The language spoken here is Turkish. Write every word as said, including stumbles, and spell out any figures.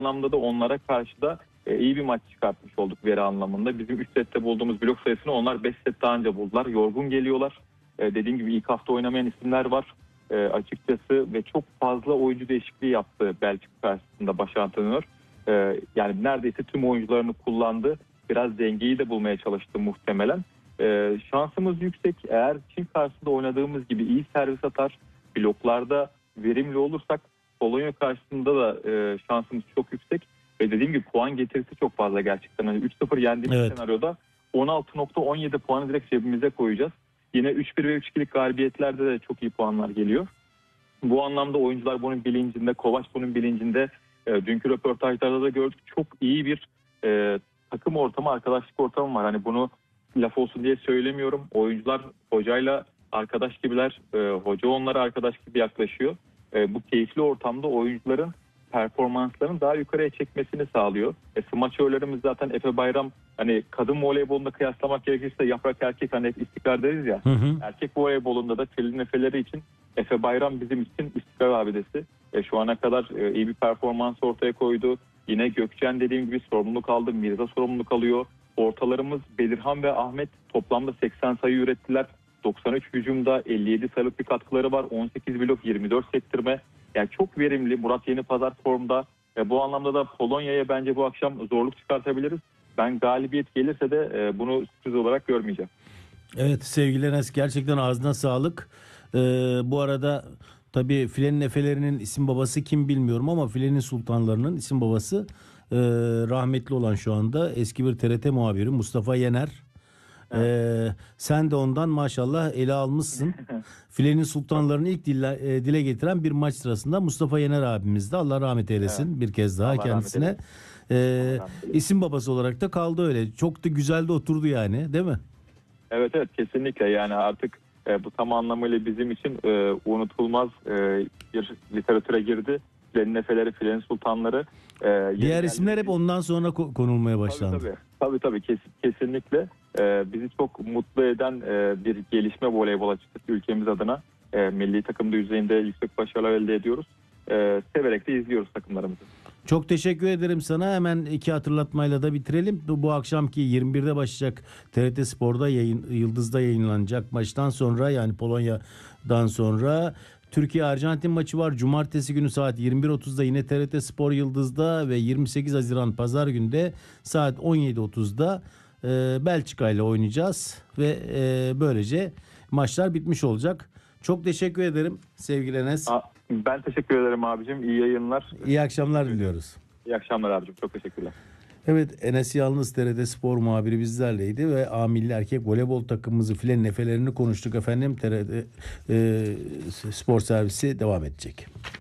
anlamda da onlara karşı da e, iyi bir maç çıkartmış olduk veri anlamında. Bizim üç sette bulduğumuz blok sayısını onlar beş set daha önce buldular. Yorgun geliyorlar. E, dediğim gibi ilk hafta oynamayan isimler var. E, açıkçası ve çok fazla oyuncu değişikliği yaptı Belçika karşısında baş antrenör. E, yani neredeyse tüm oyuncularını kullandı. Biraz dengeyi de bulmaya çalıştı muhtemelen. E, şansımız yüksek. Eğer Çin karşısında oynadığımız gibi iyi servis atar, bloklarda verimli olursak Polonya karşısında da e, şansımız çok yüksek. Ve dediğim gibi puan getirisi çok fazla gerçekten. Hani üç sıfır yendiğimiz Evet. senaryoda on altı nokta on yedi puanı direkt cebimize koyacağız. Yine üç bir ve üç ikilik galibiyetlerde de çok iyi puanlar geliyor. Bu anlamda oyuncular bunun bilincinde, Kovac bunun bilincinde. E, dünkü röportajlarda da gördük. Çok iyi bir e, takım ortamı, arkadaşlık ortamı var. Hani bunu laf olsun diye söylemiyorum. Oyuncular hocayla arkadaş gibiler. E, hoca onlara arkadaş gibi yaklaşıyor. E, bu keyifli ortamda oyuncuların performanslarını daha yukarıya çekmesini sağlıyor. E, smaçörlerimiz zaten Efe Bayram, hani kadın voleybolunda kıyaslamak gerekirse yaprak erkek, hani hep istikrar deriz ya. Hı hı. Erkek voleybolunda da Selin Efe'leri için Efe Bayram bizim için istikrar abidesi. E, şu ana kadar e, iyi bir performans ortaya koydu. Yine Gökçen dediğim gibi sorumluluk aldı. Mirza sorumluluk alıyor. Ortalarımız Belirhan ve Ahmet toplamda seksen sayı ürettiler. doksan üç hücumda elli yedi sayılık bir katkıları var. on sekiz blok, yirmi dört sektirme. Yani çok verimli. Murat Yenipazar formda. E, bu anlamda da Polonya'ya bence bu akşam zorluk çıkartabiliriz. Ben galibiyet gelirse de e, bunu sürpriz olarak görmeyeceğim. Evet sevgili Enes, gerçekten ağzına sağlık. Ee, bu arada tabii filenin efelerinin isim babası kim bilmiyorum ama filenin sultanlarının isim babası e, rahmetli olan şu anda eski bir T R T muhabiri Mustafa Yener. Evet. Ee, sen de ondan maşallah ele almışsın. Filenin sultanlarını ilk dile, e, dile getiren bir maç sırasında Mustafa Yener abimiz de Allah rahmet eylesin Evet. bir kez daha Allah rahmet kendisine. eylesin. Ee, Allah rahmet eylesin. isim babası olarak da kaldı öyle. Çok da güzel de oturdu yani, değil mi? Evet evet kesinlikle, yani artık e, bu tam anlamıyla bizim için e, unutulmaz e, bir literatüre girdi. Filenin Efeleri, Filenin Sultanları. E, yeri Diğer geldi- isimler hep ondan sonra ko- konulmaya Tabii başlandı. tabii, tabii, tabii kes, kesinlikle e, bizi çok mutlu eden e, bir gelişme voleybol açıkçası ülkemiz adına. E, milli takım düzeyinde yüksek başarılar elde ediyoruz. E, severek de izliyoruz takımlarımızı. Çok teşekkür ederim sana. Hemen iki hatırlatmayla da bitirelim. Bu, bu akşamki yirmi birde başlayacak T R T Spor'da yayın, Yıldız'da yayınlanacak maçtan sonra, yani Polonya'dan sonra Türkiye Arjantin maçı var. Cumartesi günü saat yirmi bir otuzda yine T R T Spor Yıldız'da ve yirmi sekiz Haziran Pazar günü de saat on yedi otuzda e, Belçika ile oynayacağız ve e, böylece maçlar bitmiş olacak. Çok teşekkür ederim sevgili Enes. A, ben teşekkür ederim abicim. İyi yayınlar. İyi akşamlar diliyoruz. İyi akşamlar abicim. Çok teşekkürler. Evet, Enes Yalnız T R T Spor muhabiri bizlerleydi ve A Milli Erkek Voleybol takımımızı, filenin nefelerini konuştuk efendim. T R T e, Spor Servisi devam edecek.